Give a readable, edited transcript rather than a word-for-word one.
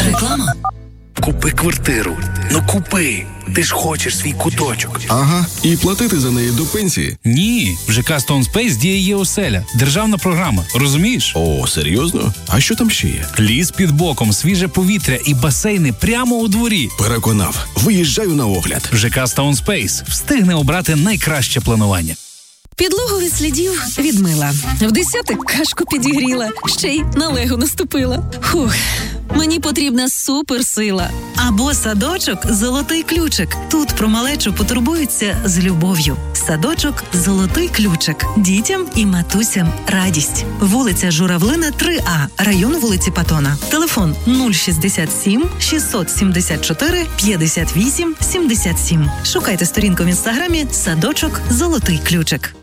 Реклама. Купи квартиру. Ну купи. Ти ж хочеш свій куточок. Ага. І платити за неї до пенсії? Ні. В ЖК Stone Space діє «Є-оселя». Державна програма. Розумієш? О, серйозно? А що там ще є? Ліс під боком, свіже повітря і басейни прямо у дворі. Переконав. Виїжджаю на огляд. В ЖК Stone Space встигне обрати найкраще планування. Підлогу від слідів відмила. В 10 кашку підігріла. Ще й на лего наступила. Фух, мені потрібна суперсила. Або садочок «Золотий ключик». Тут про малечу потурбуються з любов'ю. Садочок «Золотий ключик». Дітям і матусям радість. Вулиця Журавлина, 3А. Район вулиці Патона. Телефон 067 674 58 77. Шукайте сторінку в інстаграмі «Садочок «Золотий ключик».